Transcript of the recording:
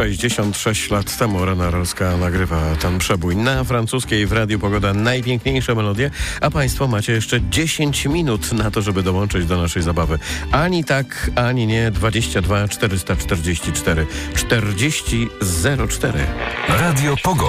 66 lat temu Rena Rolska nagrywa ten przebój na francuskiej w Radiu Pogoda najpiękniejsze melodie, a państwo macie jeszcze 10 minut na to, żeby dołączyć do naszej zabawy. Ani tak, ani nie. 22 444 40 04. Radio Pogoda.